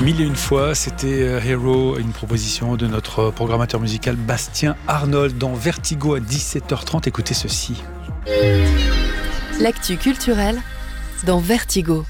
Mille et une fois, c'était Hero, une proposition de notre programmateur musical Bastien Arnold dans Vertigo à 17h30. Écoutez ceci. L'actu culturelle dans Vertigo.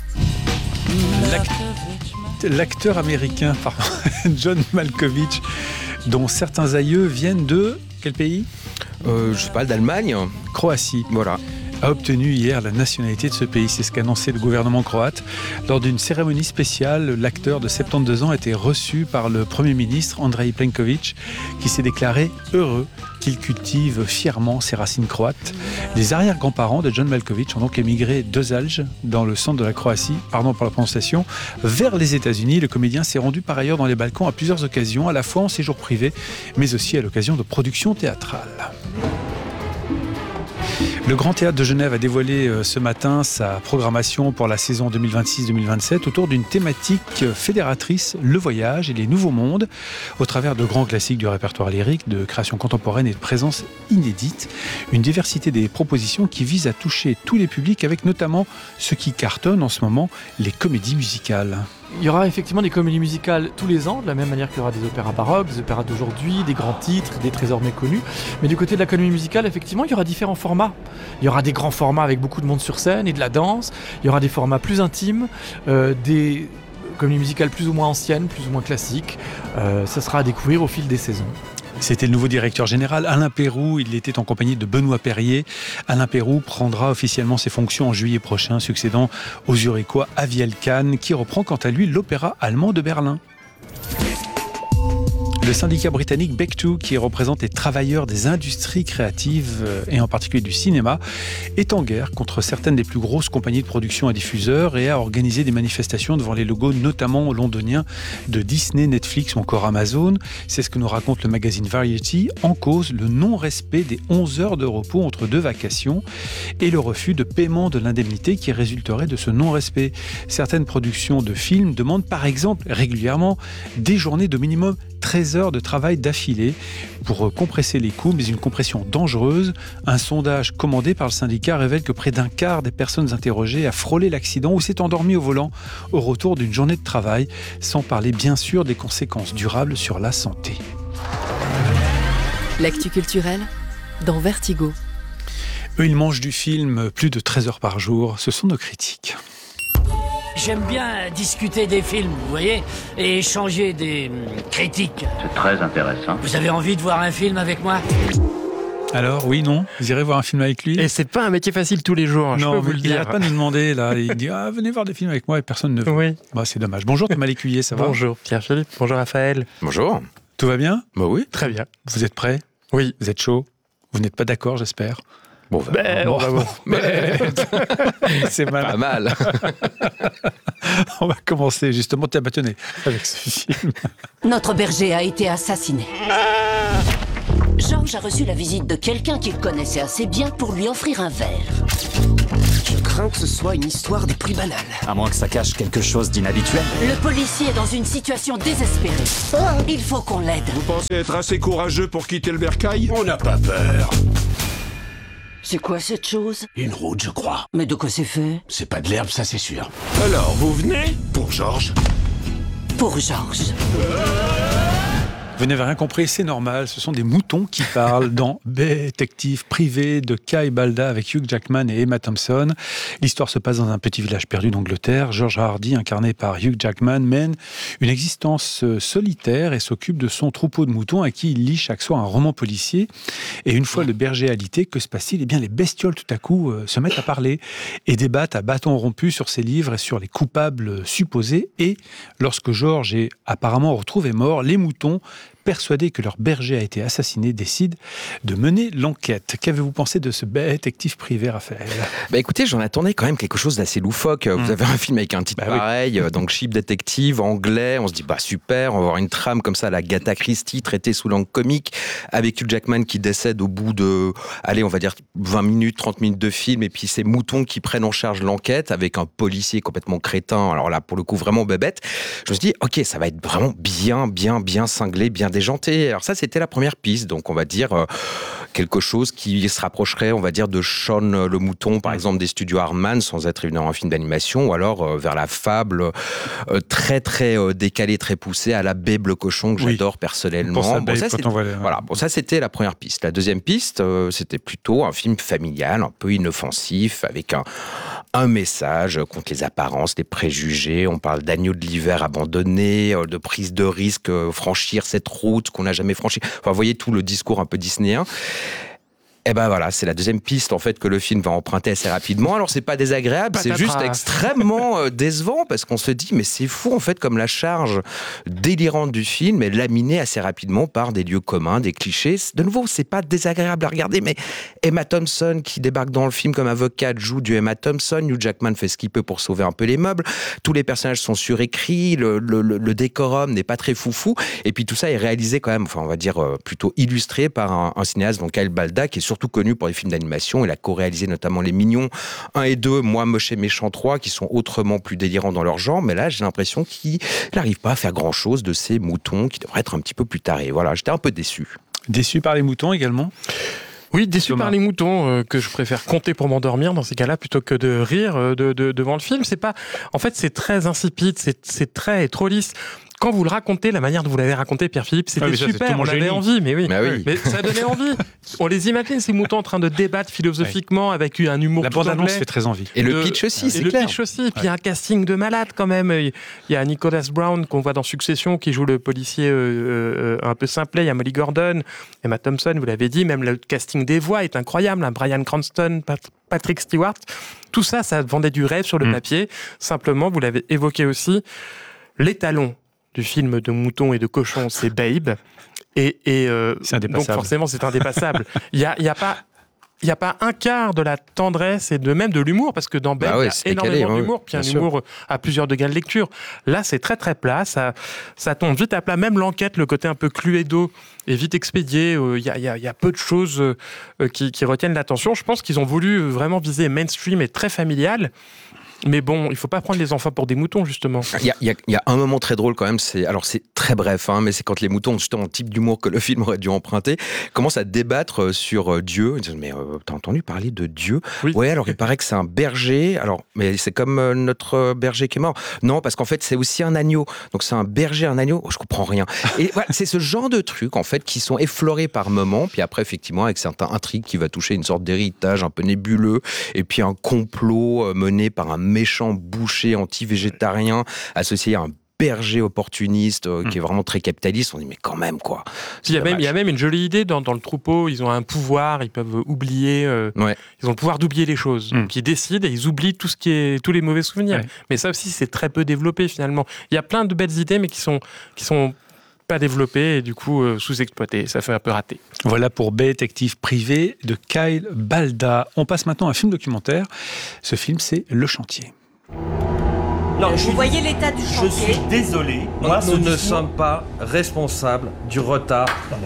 L'acteur américain John Malkovich, dont certains aïeux viennent de... Quel pays ? Je sais pas, d'Allemagne. Croatie. Voilà. A obtenu hier la nationalité de ce pays. C'est ce qu'a annoncé le gouvernement croate. Lors d'une cérémonie spéciale, l'acteur de 72 ans a été reçu par le Premier ministre Andrej Plenković, qui s'est déclaré heureux qu'il cultive fièrement ses racines croates. Les arrière-grands-parents de John Malkovich ont donc émigré d'Ozalj, dans le centre de la Croatie, pardon pour la prononciation, vers les États-Unis. Le comédien s'est rendu par ailleurs dans les Balkans à plusieurs occasions, à la fois en séjour privé, mais aussi à l'occasion de productions théâtrales. Le Grand Théâtre de Genève a dévoilé ce matin sa programmation pour la saison 2026-2027 autour d'une thématique fédératrice, le voyage et les nouveaux mondes, au travers de grands classiques du répertoire lyrique, de créations contemporaines et de présences inédites. Une diversité des propositions qui visent à toucher tous les publics, avec notamment ce qui cartonne en ce moment, les comédies musicales. Il y aura effectivement des comédies musicales tous les ans, de la même manière qu'il y aura des opéras baroques, des opéras d'aujourd'hui, des grands titres, des trésors méconnus. Mais du côté de la comédie musicale, effectivement, il y aura différents formats. Il y aura des grands formats avec beaucoup de monde sur scène et de la danse. Il y aura des formats plus intimes, des comédies musicales plus ou moins anciennes, plus ou moins classiques. Ça sera à découvrir au fil des saisons. C'était le nouveau directeur général, Alain Péroux. Il était en compagnie de Benoît Perrier. Alain Péroux prendra officiellement ses fonctions en juillet prochain, succédant aux Zurichois Aviel Kahn, qui reprend quant à lui l'Opéra allemand de Berlin. Le syndicat britannique Bechtle, qui représente les travailleurs des industries créatives et en particulier du cinéma, est en guerre contre certaines des plus grosses compagnies de production à diffuseurs et a organisé des manifestations devant les logos notamment londoniens de Disney, Netflix ou encore Amazon. C'est ce que nous raconte le magazine Variety. En cause, le non-respect des 11 heures de repos entre deux vacations et le refus de paiement de l'indemnité qui résulterait de ce non-respect. Certaines productions de films demandent par exemple régulièrement des journées de minimum 13 heures de travail d'affilée pour compresser les coûts, mais une compression dangereuse. Un sondage commandé par le syndicat révèle que près d'un quart des personnes interrogées a frôlé l'accident ou s'est endormi au volant au retour d'une journée de travail, sans parler bien sûr des conséquences durables sur la santé. L'actu culturelle dans Vertigo. Eux, ils mangent du film plus de 13 heures par jour. Ce sont nos critiques. J'aime bien discuter des films, vous voyez, et échanger des critiques. C'est très intéressant. Vous avez envie de voir un film avec moi ? Alors, oui, non ? Vous irez voir un film avec lui ? Et c'est pas un métier facile tous les jours, je peux vous le il dire. n'arrête pas de nous demander, là. Il dit, venez voir des films avec moi, et personne ne veut. Oui. Bah, c'est dommage. Bonjour Thomas Lécuyer, ça va ? Bonjour Pierre-Philippe, bonjour Raphaël. Bonjour. Tout va bien ? Bah oui. Très bien. Vous êtes prêts ? Oui. Vous êtes chaud ? Vous n'êtes pas d'accord, j'espère ? Bon, On va voir. C'est mal. pas mal. On va commencer justement, tenez, avec ce film. Notre berger a été assassiné. Georges a reçu la visite de quelqu'un qu'il connaissait assez bien pour lui offrir un verre. Je crains que ce soit une histoire des plus banales. À moins que ça cache quelque chose d'inhabituel. Le policier est dans une situation désespérée. Il faut qu'on l'aide. Vous pensez être assez courageux pour quitter le bercail ? On n'a pas peur. C'est quoi cette chose ? Une route, je crois. Mais de quoi c'est fait ? C'est pas de l'herbe, ça c'est sûr. Alors, vous venez ? Pour Georges ? Pour Georges. Vous n'avez rien compris, c'est normal. Ce sont des moutons qui parlent dans Détective privé de Kai Balda avec Hugh Jackman et Emma Thompson. L'histoire se passe dans un petit village perdu d'Angleterre. George Hardy, incarné par Hugh Jackman, mène une existence solitaire et s'occupe de son troupeau de moutons à qui il lit chaque soir un roman policier. Et une fois le berger alité, que se passe-t-il ? Eh bien, les bestioles tout à coup se mettent à parler et débattent à bâtons rompus sur ses livres et sur les coupables supposés. Et lorsque George est apparemment retrouvé mort, les moutons, persuadés que leur berger a été assassiné, décident de mener l'enquête. Qu'avez-vous pensé de ce détective privé, Raphaël ? Écoutez, j'en attendais quand même quelque chose d'assez loufoque. Vous avez un film avec un titre pareil, donc Cheap Detective, anglais, on se dit super, on va avoir une trame comme ça à la Agatha Christie, traitée sous l'angle comique, avec Hugh Jackman qui décède au bout de, on va dire 20 minutes, 30 minutes de film, et puis ces moutons qui prennent en charge l'enquête, avec un policier complètement crétin, alors là, pour le coup, vraiment bébête. Je me suis dit, ok, ça va être vraiment bien cinglé, bien déjanté. Alors ça, c'était la première piste. Donc, on va dire quelque chose qui se rapprocherait, on va dire, de Shaun le Mouton, par exemple, des studios Hardman, sans être évidemment un film d'animation, ou alors vers la fable très, très décalée, très poussée, à la Babe le cochon, que j'adore personnellement. Bon, ça, c'était la première piste. La deuxième piste, c'était plutôt un film familial, un peu inoffensif, avec un message contre les apparences, les préjugés. On parle d'agneaux de l'hiver abandonnés, de prise de risque, franchir cette route qu'on n'a jamais franchie. Enfin, vous voyez tout le discours un peu disneyen. Et ben voilà, c'est la deuxième piste en fait que le film va emprunter assez rapidement. Alors c'est pas désagréable, c'est juste extrêmement décevant parce qu'on se dit mais c'est fou en fait comme la charge délirante du film est laminée assez rapidement par des lieux communs, des clichés. De nouveau, c'est pas désagréable à regarder, mais Emma Thompson qui débarque dans le film comme avocate joue du Emma Thompson. Hugh Jackman fait ce qu'il peut pour sauver un peu les meubles. Tous les personnages sont surécrits, le décorum n'est pas très foufou. Et puis tout ça est réalisé quand même, enfin on va dire plutôt illustré par un cinéaste, donc Kyle Balda, qui est surtout connu pour les films d'animation. Il a co-réalisé notamment Les Mignons 1 et 2, Moi Moche et Méchant 3, qui sont autrement plus délirants dans leur genre. Mais là, j'ai l'impression qu'il n'arrive pas à faire grand-chose de ces moutons qui devraient être un petit peu plus tarés. Voilà, j'étais un peu déçu. Déçu par les moutons également ? Oui, déçu par les moutons, que je préfère compter pour m'endormir dans ces cas-là plutôt que de rire devant le film. C'est pas, en fait, c'est très insipide, c'est très trop lisse. Quand vous le racontez, la manière dont vous l'avez raconté, Pierre-Philippe, c'était super, on avait envie, mais oui. Mais ça donnait envie. On les imagine, ces moutons en train de débattre philosophiquement avec un humour tout anglais. La bande-annonce fait très envie. Et le pitch aussi, c'est clair. Le pitch aussi, puis un casting de malade quand même. Il y a Nicholas Brown qu'on voit dans Succession, qui joue le policier un peu simplet. Il y a Molly Gordon, Emma Thompson, vous l'avez dit. Même le casting des voix est incroyable. Bryan Cranston, Patrick Stewart. Tout ça, ça vendait du rêve sur le papier. Simplement, vous l'avez évoqué aussi, l'étalon du film de moutons et de cochons, c'est Babe. C'est indépassable. Donc forcément, c'est indépassable. Il y a pas un quart de la tendresse et même de l'humour, parce que dans Babe, il y a énormément d'humour, puis un humour à plusieurs degrés de lecture. Là, c'est très très plat, ça tombe vite à plat. Même l'enquête, le côté un peu Cluedo, est vite expédié. Il y a peu de choses qui retiennent l'attention. Je pense qu'ils ont voulu vraiment viser mainstream et très familial. Mais bon, il ne faut pas prendre les enfants pour des moutons, justement. Il y a un moment très drôle quand même, c'est très bref, mais c'est quand les moutons, justement, le type d'humour que le film aurait dû emprunter, commencent à débattre sur Dieu. Ils disent, mais t'as entendu parler de Dieu ? Oui. Ouais, alors il paraît que c'est un berger, mais c'est comme notre berger qui est mort. Non, parce qu'en fait, c'est aussi un agneau. Donc c'est un berger, un agneau, je comprends rien. Et voilà, c'est ce genre de trucs, en fait, qui sont effleurés par moments, puis après, effectivement, avec certains intrigues qui va toucher une sorte d'héritage un peu nébuleux, et puis un complot mené par un méchant boucher anti-végétarien associé à un berger opportuniste qui est vraiment très capitaliste. On dit mais quand même quoi. Il y a même une jolie idée dans le troupeau. Ils ont un pouvoir, ils peuvent oublier. Ils ont le pouvoir d'oublier les choses. Donc ils décident et ils oublient tous les mauvais souvenirs. Ouais. Mais ça aussi c'est très peu développé finalement. Il y a plein de belles idées mais qui sont pas développées et du coup sous-exploitées. Ça fait un peu rater. Voilà pour Détective privé de Kyle Balda. On passe maintenant à un film documentaire. Ce film, c'est Le Chantier. Non, vous voyez l'état du chantier. Je suis désolé. Nous ne sommes pas responsables du retard.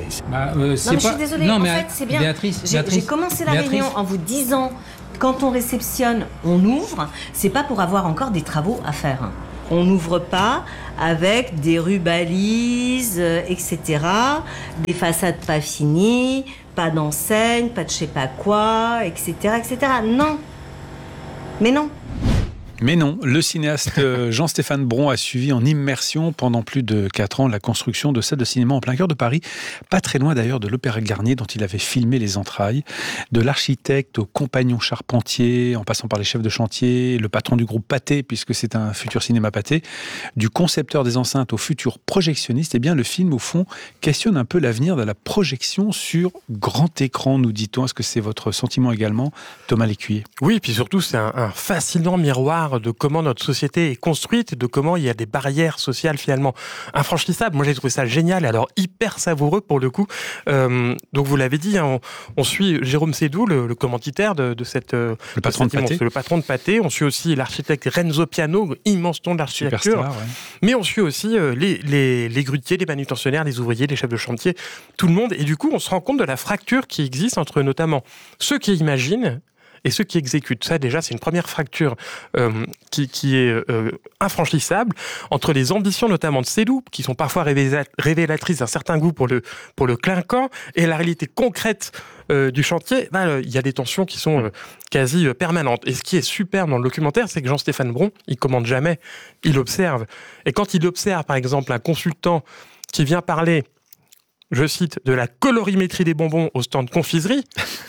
Je suis désolée. En fait, c'est bien. J'ai commencé la réunion en vous disant, quand on réceptionne, on ouvre. C'est pas pour avoir encore des travaux à faire. On n'ouvre pas avec des rues-balises, etc., des façades pas finies, pas d'enseigne, pas de je sais pas quoi, etc., etc. Non. Mais non. Mais non, le cinéaste Jean-Stéphane Bron a suivi en immersion pendant plus de 4 ans la construction de salles de cinéma en plein cœur de Paris, pas très loin d'ailleurs de l'Opéra Garnier dont il avait filmé les entrailles. De l'architecte au compagnon charpentier, en passant par les chefs de chantier, le patron du groupe Pathé, puisque c'est un futur cinéma Pathé, du concepteur des enceintes au futur projectionniste, eh bien le film au fond questionne un peu l'avenir de la projection sur grand écran, nous dit-on. Est-ce que c'est votre sentiment également, Thomas Lécuyer ? Oui, et puis surtout c'est un fascinant miroir de comment notre société est construite et de comment il y a des barrières sociales finalement infranchissables. Moi, j'ai trouvé ça génial et alors hyper savoureux pour le coup. Donc, vous l'avez dit, on suit Jérôme Sédou, le commanditaire de cette... Le patron de Pathé. Le patron de Pathé. On suit aussi l'architecte Renzo Piano, immense nom de l'architecture. Superstar, ouais. Mais on suit aussi les grutiers, les manutentionnaires, les ouvriers, les chefs de chantier, tout le monde. Et du coup, on se rend compte de la fracture qui existe entre notamment ceux qui imaginent et ceux qui exécutent. Ça, déjà, c'est une première fracture qui est infranchissable entre les ambitions, notamment de Seydoux, qui sont parfois révélatrices d'un certain goût pour le clinquant, et la réalité concrète du chantier. Là, il y a des tensions qui sont quasi permanentes. Et ce qui est superbe dans le documentaire, c'est que Jean-Stéphane Bron, il commande jamais, il observe. Et quand il observe, par exemple, un consultant qui vient parler, je cite, de la colorimétrie des bonbons au stand confiserie,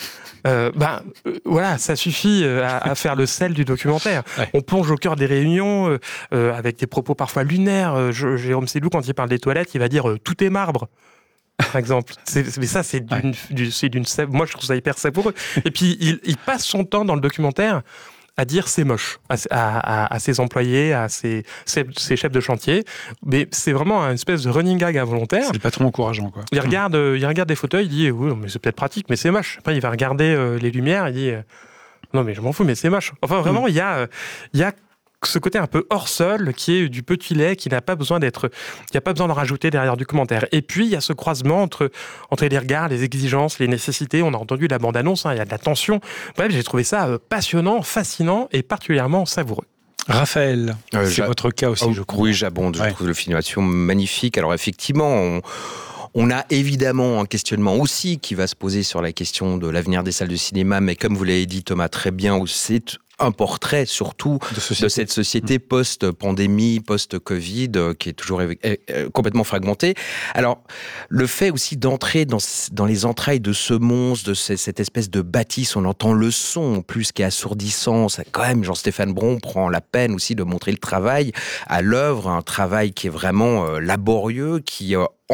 voilà, ça suffit à faire le sel du documentaire. Ouais. On plonge au cœur des réunions avec des propos parfois lunaires. Jérôme Seydoux, quand il parle des toilettes, il va dire « tout est marbre ». Par exemple. Mais ça, c'est d'une... Moi, je trouve ça hyper savoureux. Et puis, il passe son temps dans le documentaire à dire c'est moche à ses employés, à ses chefs de chantier. Mais c'est vraiment une espèce de running gag involontaire. C'est le patron encourageant, quoi. Il regarde des fauteuils, il dit oui, mais c'est peut-être pratique, mais c'est moche. Après, il va regarder les lumières, il dit non, mais je m'en fous, mais c'est moche. Enfin, vraiment, il y a ce côté un peu hors sol qui est du petit lait, qui n'a pas besoin d'être, il n'y a pas besoin d'en rajouter derrière du commentaire. Et puis il y a ce croisement entre les regards, les exigences, les nécessités. On a entendu la bande-annonce, il y a de la tension. Bref, j'ai trouvé ça passionnant, fascinant et particulièrement savoureux. Raphaël, c'est votre cas aussi, je crois. Oui, j'abonde. Je trouve le filmation magnifique. Alors effectivement, on a évidemment un questionnement aussi qui va se poser sur la question de l'avenir des salles de cinéma, mais comme vous l'avez dit Thomas très bien, c'est un portrait surtout de cette société post-pandémie, post-Covid, qui est toujours complètement fragmentée. Alors, le fait aussi d'entrer dans les entrailles de ce monstre, de cette espèce de bâtisse, on entend le son plus qui est assourdissant. Ça, quand même, Jean-Stéphane Bron prend la peine aussi de montrer le travail à l'œuvre, un travail qui est vraiment laborieux, qui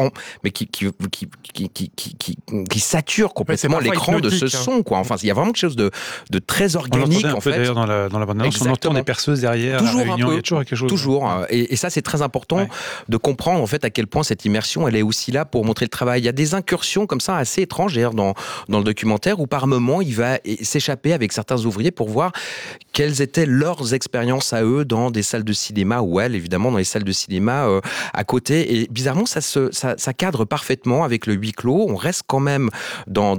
sature complètement l'écran de ce son, quoi. Enfin, il y a vraiment quelque chose de très organique, en fait. D'ailleurs, dans la bande-annonce, on entend des perceuses derrière. Toujours la réunion, un peu. Il y a toujours quelque chose. Toujours. Et ça, c'est très important de comprendre, en fait, à quel point cette immersion, elle est aussi là pour montrer le travail. Il y a des incursions comme ça assez étranges, d'ailleurs, dans le documentaire, où par moments, il va s'échapper avec certains ouvriers pour voir quelles étaient leurs expériences à eux dans des salles de cinéma, ou elle, évidemment, dans les salles de cinéma à côté. Et bizarrement, ça cadre parfaitement avec le huis clos. On reste quand même dans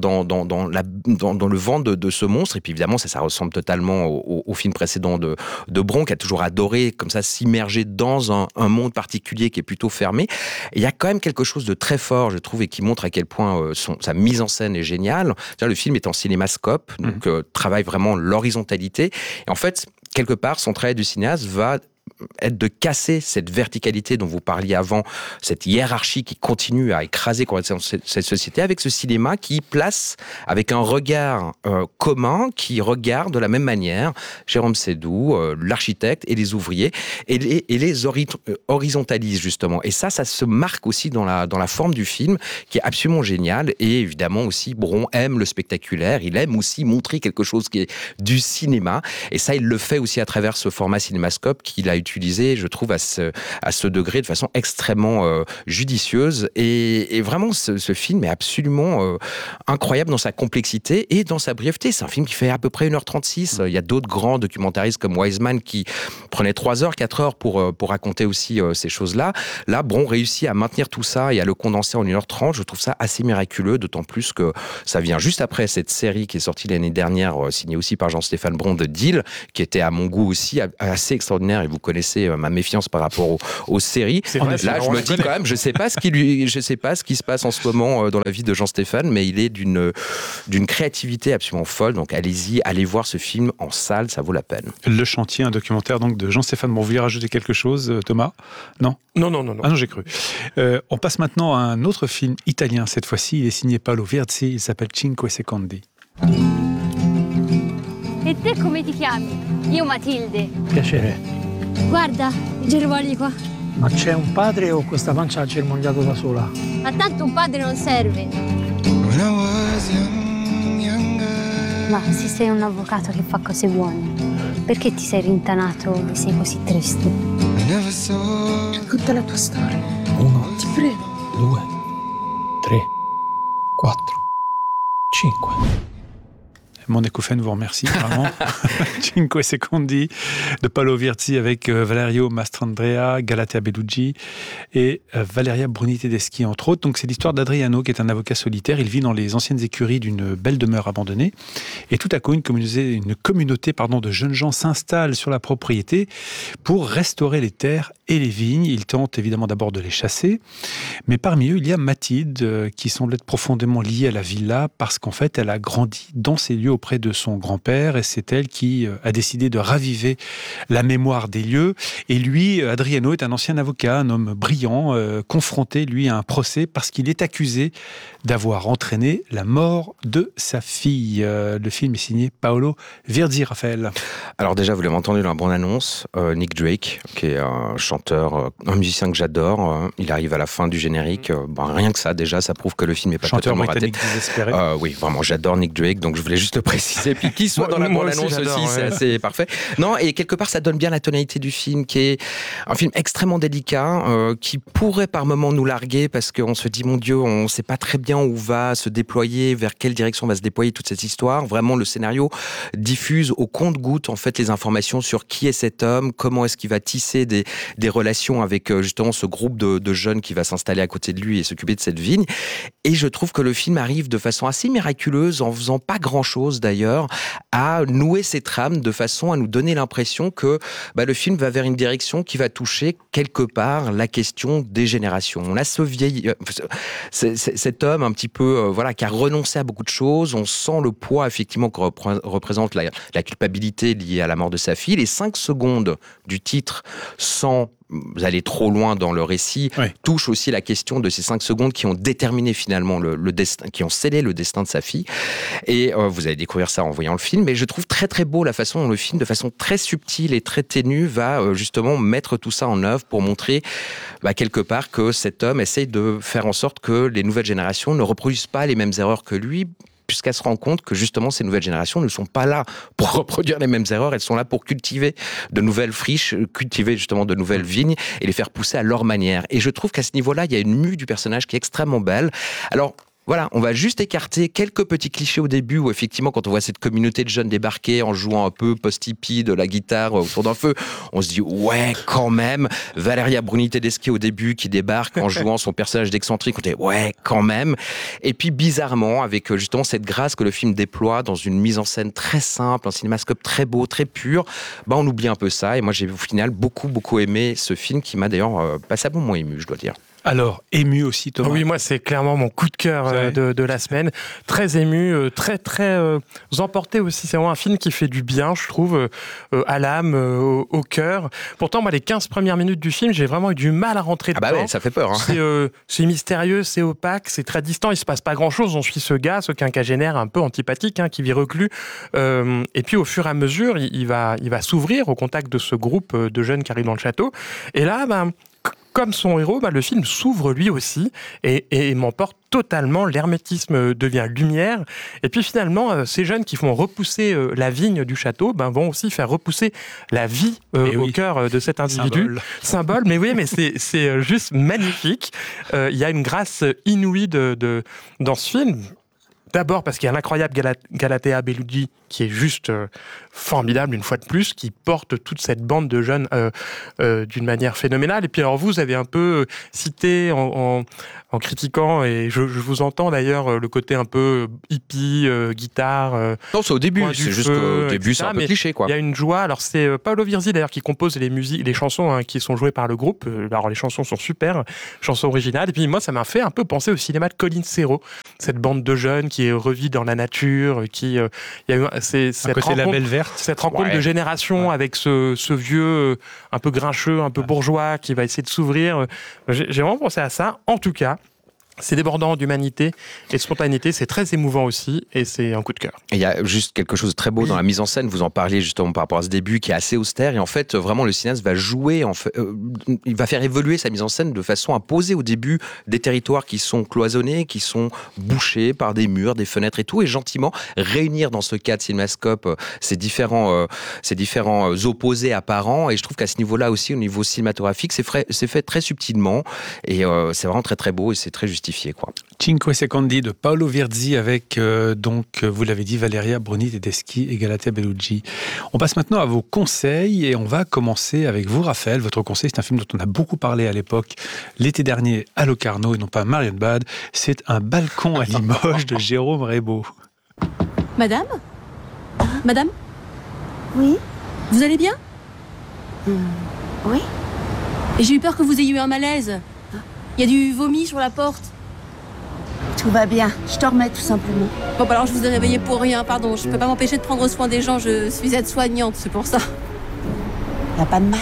le vent de ce monstre. Et puis évidemment, ça ressemble totalement au film précédent de Bron, qui a toujours adoré comme ça s'immerger dans un monde particulier qui est plutôt fermé. Et il y a quand même quelque chose de très fort, je trouve, et qui montre à quel point sa mise en scène est géniale. C'est-à-dire, le film est en cinémascope, donc travaille vraiment l'horizontalité. Et en fait, quelque part, son travail de cinéaste va être de casser cette verticalité dont vous parliez avant, cette hiérarchie qui continue à écraser cette société, avec ce cinéma qui place avec un regard commun, qui regarde de la même manière Jérôme Seydoux, l'architecte et les ouvriers, et les horizontalise justement. Et ça se marque aussi dans la forme du film, qui est absolument génial. Et évidemment aussi, Bron aime le spectaculaire, il aime aussi montrer quelque chose qui est du cinéma, et ça, il le fait aussi à travers ce format cinémascope qu'il a utilisé, je trouve, à ce degré, de façon extrêmement judicieuse. Et vraiment, ce film est absolument incroyable dans sa complexité et dans sa brièveté. C'est un film qui fait à peu près 1h36. Il y a d'autres grands documentaristes comme Wiseman qui prenaient 3 heures, 4 heures pour raconter aussi ces choses-là. Là, Bron réussit à maintenir tout ça et à le condenser en 1h30. Je trouve ça assez miraculeux, d'autant plus que ça vient juste après cette série qui est sortie l'année dernière, signée aussi par Jean-Stéphane Bron, de Deal, qui était à mon goût aussi assez extraordinaire. Et vous connaissez ma méfiance par rapport aux séries. Là, je me dis quand même, je sais pas ce qui se passe en ce moment dans la vie de Jean-Stéphane, mais il est d'une créativité absolument folle. Donc allez-y, allez voir ce film en salle, ça vaut la peine. Le Chantier, un documentaire donc de Jean-Stéphane. Bon, vous voulez rajouter quelque chose, Thomas ? Non ? Non. Ah non, j'ai cru. On passe maintenant à un autre film italien. Cette fois-ci, il est signé Paolo Virzi. Il s'appelle Cinque Secondi. E te come ti chiami? Io Matilde. Piacere. Guarda, i germogli qua. Ma c'è un padre o questa pancia ha germogliato da sola? Ma tanto un padre non serve. Ma se sei un avvocato che fa cose buone, perché ti sei rintanato e sei così triste? Tutta la tua storia. 1, ti prego. 2, 3, 4, 5. Mon écofène vous remercie, vraiment. Cinque Secondi de Paolo Virzi avec Valerio Mastrandrea, Galatea Bellucci et Valeria Bruni Tedeschi, entre autres. Donc, c'est l'histoire d'Adriano, qui est un avocat solitaire. Il vit dans les anciennes écuries d'une belle demeure abandonnée. Et tout à coup, une communauté de jeunes gens s'installe sur la propriété pour restaurer les terres et les vignes. Il tente évidemment d'abord de les chasser. Mais parmi eux, il y a Mathilde, qui semble être profondément liée à la villa parce qu'en fait, elle a grandi dans ces lieux auprès de son grand-père et c'est elle qui a décidé de raviver la mémoire des lieux. Et lui, Adriano, est un ancien avocat, un homme brillant, confronté, lui, à un procès parce qu'il est accusé d'avoir entraîné la mort de sa fille. Le film est signé Paolo Virzi, Raphaël. Alors déjà, vous l'avez entendu dans la bande-annonce, Nick Drake, qui est un chanteur, un musicien que j'adore, il arrive à la fin du générique. Rien que ça, déjà, ça prouve que le film n'est pas chanteur totalement raté. Désespéré. Oui, vraiment, j'adore Nick Drake, donc je voulais juste le préciser. Puis qu'il soit dans la bande-annonce aussi, c'est assez parfait. Non, et quelque part, ça donne bien la tonalité du film, qui est un film extrêmement délicat, qui pourrait par moments nous larguer, parce qu'on se dit, mon Dieu, on ne sait pas très bien où va se déployer, vers quelle direction va se déployer toute cette histoire. Vraiment, le scénario diffuse au compte-gouttes, en fait, les informations sur qui est cet homme, comment est-ce qu'il va tisser des relations avec justement ce groupe de jeunes qui va s'installer à côté de lui et s'occuper de cette vigne. Et je trouve que le film arrive de façon assez miraculeuse, en faisant pas grand-chose d'ailleurs, à nouer ses trames de façon à nous donner l'impression que le film va vers une direction qui va toucher quelque part la question des générations. On a cet homme un petit peu qui a renoncé à beaucoup de choses. On sent le poids effectivement que représente la culpabilité liée à la mort de sa fille. Les 5 secondes du titre, sans aller trop loin dans le récit, touche aussi la question de ces 5 secondes qui ont déterminé finalement le destin, qui ont scellé le destin de sa fille. Et vous allez découvrir ça en voyant le film. Mais je trouve très très beau la façon dont le film, de façon très subtile et très ténue, va justement mettre tout ça en œuvre pour montrer quelque part que cet homme essaye de faire en sorte que les nouvelles générations ne reproduisent pas les mêmes erreurs que lui, puisqu'elle se rend compte que justement ces nouvelles générations ne sont pas là pour reproduire les mêmes erreurs, elles sont là pour cultiver de nouvelles friches, cultiver justement de nouvelles vignes et les faire pousser à leur manière. Et je trouve qu'à ce niveau-là, il y a une mue du personnage qui est extrêmement belle. Alors, voilà, on va juste écarter quelques petits clichés au début où effectivement quand on voit cette communauté de jeunes débarquer en jouant un peu post-hippie de la guitare autour d'un feu, on se dit ouais quand même. Valeria Bruni Tedeschi au début qui débarque en jouant son personnage d'excentrique, on dit ouais quand même. Et puis bizarrement avec justement cette grâce que le film déploie dans une mise en scène très simple, un cinémascope très beau, très pur, on oublie un peu ça. Et moi j'ai au final beaucoup aimé ce film qui m'a d'ailleurs passablement ému, je dois dire. Alors, ému aussi, Thomas. Oui, moi, c'est clairement mon coup de cœur de la semaine. Très ému, très emporté aussi. C'est vraiment un film qui fait du bien, je trouve, à l'âme, au cœur. Pourtant, moi, les 15 premières minutes du film, j'ai vraiment eu du mal à rentrer dedans. Ouais, ça fait peur. C'est mystérieux, c'est opaque, c'est très distant. Il se passe pas grand-chose. On suit ce gars, ce quinquagénaire un peu antipathique, qui vit reclus. Et puis, au fur et à mesure, il va s'ouvrir au contact de ce groupe de jeunes qui arrivent dans le château. Et là, comme son héros, le film s'ouvre lui aussi et m'emporte totalement. L'hermétisme devient lumière. Et puis finalement, ces jeunes qui font repousser la vigne du château vont aussi faire repousser la vie au cœur de cet individu. Symbole. Mais oui, mais c'est juste magnifique. Il y a une grâce inouïe dans ce film. D'abord parce qu'il y a l'incroyable Galatea Bellucci qui est juste formidable une fois de plus, qui porte toute cette bande de jeunes d'une manière phénoménale. Et puis alors vous avez un peu cité en critiquant, et je vous entends d'ailleurs, le côté un peu hippie, guitare... non, c'est au début, c'est juste qu'au début c'est un peu cliché, quoi. Il y a une joie, alors c'est Paolo Virzi d'ailleurs qui compose les chansons qui sont jouées par le groupe. Alors les chansons sont super, chansons originales, et puis moi ça m'a fait un peu penser au cinéma de Colin Serrault, cette bande de jeunes qui revit dans la nature, il y a eu cette rencontre de génération avec ce vieux un peu grincheux, un peu bourgeois qui va essayer de s'ouvrir. J'ai vraiment pensé à ça. En tout cas, c'est débordant d'humanité et de spontanéité, c'est très émouvant aussi, et c'est un coup de cœur. Et il y a juste quelque chose de très beau dans la mise en scène, vous en parliez justement par rapport à ce début qui est assez austère, et en fait vraiment le cinéaste va jouer, il va faire évoluer sa mise en scène de façon à poser au début des territoires qui sont cloisonnés, qui sont bouchés par des murs, des fenêtres et tout, et gentiment réunir dans ce cas de cinémascope ces différents opposés apparents, et je trouve qu'à ce niveau-là aussi, au niveau cinématographique, c'est fait très subtilement, et c'est vraiment très très beau, et c'est très justifié. justifié, quoi. Cinque Secondi de Paolo Virzi avec, vous l'avez dit, Valeria Bruni Tedeschi et Galatea Bellucci. On passe maintenant à vos conseils et on va commencer avec vous, Raphaël. Votre conseil, c'est un film dont on a beaucoup parlé à l'époque, l'été dernier, à Locarno et non pas à Marienbad. C'est Un balcon à Limoges de Jérôme Rébaud. Madame ? Madame ? Oui ? Vous allez bien ? Oui ? Et j'ai eu peur que vous ayez eu un malaise. Il y a du vomi sur la porte. Tout va bien, je te remets tout simplement. Bon, alors je vous ai réveillé pour rien, pardon. Je peux pas m'empêcher de prendre soin des gens, je suis aide-soignante, c'est pour ça. Y a pas de mal.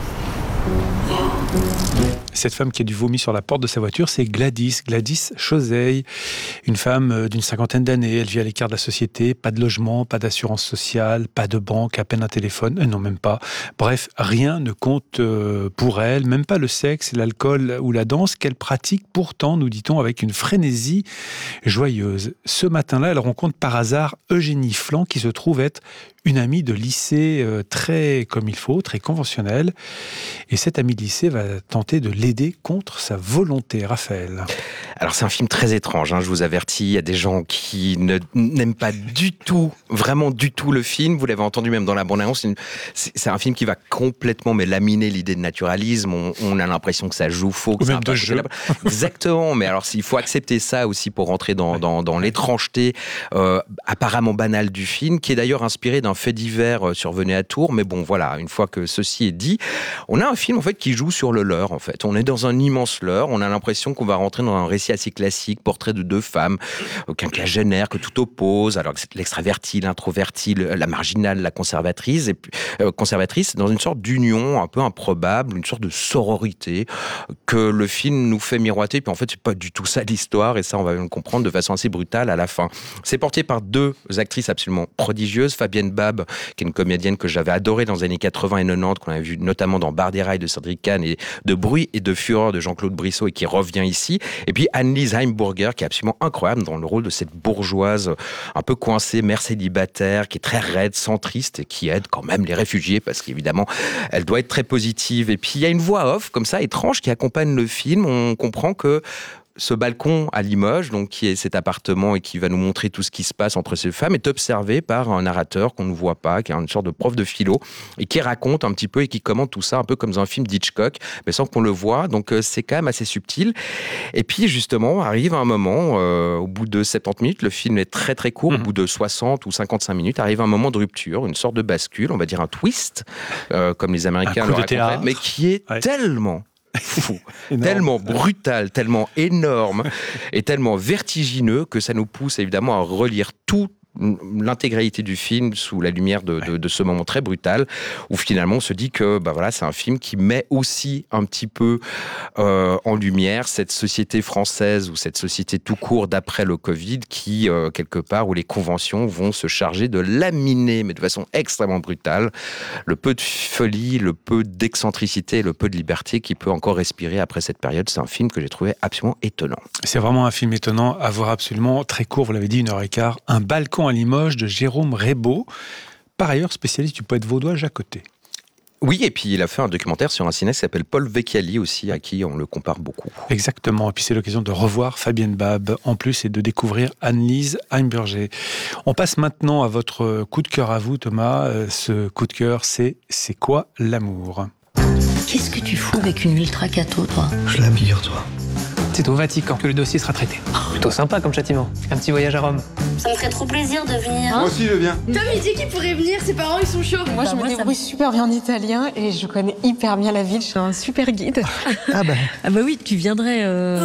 Cette femme qui a du vomi sur la porte de sa voiture, c'est Gladys Choseille, une femme d'une 50aine d'années. Elle vit à l'écart de la société, pas de logement, pas d'assurance sociale, pas de banque, à peine un téléphone, non même pas. Bref, rien ne compte pour elle, même pas le sexe, l'alcool ou la danse qu'elle pratique pourtant, nous dit-on, avec une frénésie joyeuse. Ce matin-là, elle rencontre par hasard Eugénie Flan, qui se trouve être une amie de lycée très comme il faut, très conventionnelle. Et cette amie de lycée va tenter de l'aider contre sa volonté. Raphaël. Alors c'est un film très étrange, je vous avertis, il y a des gens qui n'aiment pas du tout, vraiment du tout le film, vous l'avez entendu même dans la bande-annonce, c'est un film qui va complètement laminer l'idée de naturalisme, on a l'impression que ça joue faux, que ou même de jeu. Exactement, mais alors il faut accepter ça aussi pour rentrer dans l'étrangeté apparemment banale du film, qui est d'ailleurs inspiré d'un fait divers survenu à Tours, mais bon voilà, une fois que ceci est dit, on a un film en fait qui joue sur le leurre en fait, on est dans un immense leurre, on a l'impression qu'on va rentrer dans un récit assez classique, portrait de deux femmes, quinquagénaires que tout oppose, alors que c'est l'extraverti, l'introverti, la marginale, la conservatrice, et puis, conservatrice, dans une sorte d'union un peu improbable, une sorte de sororité que le film nous fait miroiter, puis en fait c'est pas du tout ça l'histoire, et ça on va le comprendre de façon assez brutale à la fin. C'est porté par deux actrices absolument prodigieuses, Fabienne Bab, qui est une comédienne que j'avais adorée dans les années 80 et 90, qu'on avait vu notamment dans Bar des Rails de Cédric Kahn et de Bruit et de Fureur de Jean-Claude Brissot et qui revient ici, et puis Annelise Heimburger qui est absolument incroyable dans le rôle de cette bourgeoise un peu coincée, mère célibataire, qui est très raide, centriste et qui aide quand même les réfugiés parce qu'évidemment elle doit être très positive. Et puis il y a une voix off comme ça étrange qui accompagne le film, on comprend que ce balcon à Limoges, donc qui est cet appartement et qui va nous montrer tout ce qui se passe entre ces femmes, est observé par un narrateur qu'on ne voit pas, qui est une sorte de prof de philo et qui raconte un petit peu et qui commente tout ça un peu comme dans un film d'Hitchcock, mais sans qu'on le voit. Donc c'est quand même assez subtil. Et puis justement, arrive un moment, au bout de 70 minutes, le film est très très court, au bout de 60 ou 55 minutes, arrive un moment de rupture, une sorte de bascule, on va dire un twist, comme les Américains le raconteraient, mais qui est tellement fou, tellement brutal, tellement énorme et tellement vertigineux que ça nous pousse évidemment à relire tout l'intégralité du film sous la lumière de ce moment très brutal où finalement on se dit que c'est un film qui met aussi un petit peu en lumière cette société française ou cette société tout court d'après le Covid qui quelque part où les conventions vont se charger de laminer mais de façon extrêmement brutale le peu de folie, le peu d'excentricité, le peu de liberté qui peut encore respirer après cette période. C'est un film que j'ai trouvé absolument étonnant. C'est vraiment un film étonnant à voir, absolument très court, vous l'avez dit, 1h15, Un balcon à Limoges de Jérôme Rébaud, par ailleurs spécialiste du poète vaudois Jacques Côté. Oui, et puis il a fait un documentaire sur un cinéaste qui s'appelle Paul Vecchiali aussi, à qui on le compare beaucoup. Exactement, et puis c'est l'occasion de revoir Fabienne Bab en plus et de découvrir Annelise Heimburger. On passe maintenant à votre coup de cœur à vous, Thomas. Ce coup de cœur, c'est quoi l'amour ? Qu'est-ce que tu fous avec une ultra cato, toi ? Je la bille, toi. C'est au Vatican que le dossier sera traité. Plutôt sympa comme châtiment. Un petit voyage à Rome. Ça me ferait trop plaisir de venir. Moi aussi, je viens. Tom, il dit qu'il pourrait venir, ses parents, ils sont chauds. Moi, je me débrouille super bien en italien et je connais hyper bien la ville. Je suis un super guide. Ah bah oui, tu viendrais...